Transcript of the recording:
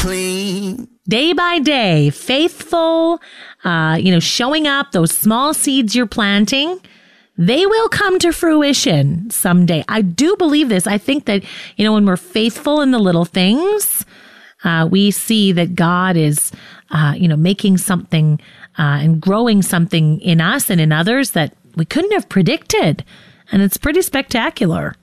clean. Day by day, faithful, showing up, those small seeds you're planting, they will come to fruition someday. I do believe this. I think that, when we're faithful in the little things, we see that God is, making something and growing something in us and in others that we couldn't have predicted. And it's pretty spectacular.